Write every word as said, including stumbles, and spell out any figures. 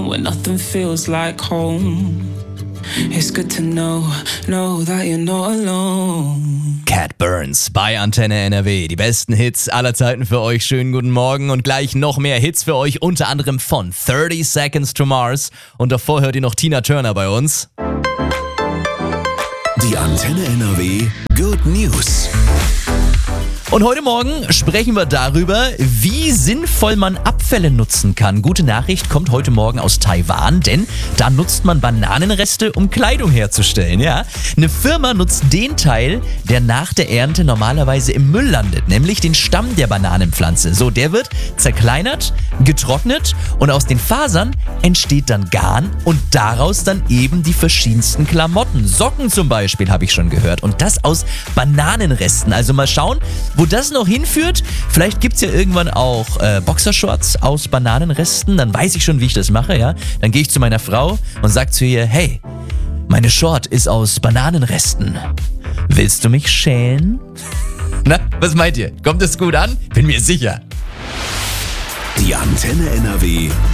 alone when nothing feels like home. It's good to know, know that you're not alone. Cat Burns bei Antenne N R W. Die besten Hits aller Zeiten für euch. Schönen guten Morgen und gleich noch mehr Hits für euch, unter anderem von thirty Seconds to Mars. Und davor hört ihr noch Tina Turner bei uns. Die Antenne N R W Good News. Und heute Morgen sprechen wir darüber, wie sinnvoll man Abfälle nutzen kann. Gute Nachricht kommt heute Morgen aus Taiwan, denn da nutzt man Bananenreste, um Kleidung herzustellen. Ja, eine Firma nutzt den Teil, der nach der Ernte normalerweise im Müll landet, nämlich den Stamm der Bananenpflanze. So, der wird zerkleinert, getrocknet und aus den Fasern entsteht dann Garn und daraus dann eben die verschiedensten Klamotten. Socken zum Beispiel, habe ich schon gehört. Und das aus Bananenresten. Also mal schauen, wo das noch hinführt. Vielleicht gibt es ja irgendwann auch äh, Boxershorts aus Bananenresten. Dann weiß ich schon, wie ich das mache, ja. Dann gehe ich zu meiner Frau und sage zu ihr, hey, meine Short ist aus Bananenresten. Willst du mich schälen? Na, was meint ihr? Kommt das gut an? Bin mir sicher. Die Antenne N R W